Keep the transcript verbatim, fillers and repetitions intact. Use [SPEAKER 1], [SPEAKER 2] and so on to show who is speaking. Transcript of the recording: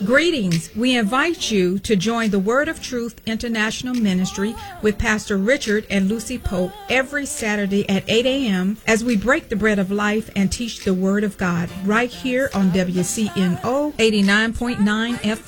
[SPEAKER 1] Greetings. We invite you to join the Word of Truth International Ministry with Pastor Richard and Lucy Pope every Saturday at eight a.m. as we break the bread of life and teach the Word of God right here on W C N O eighty-nine point nine F M.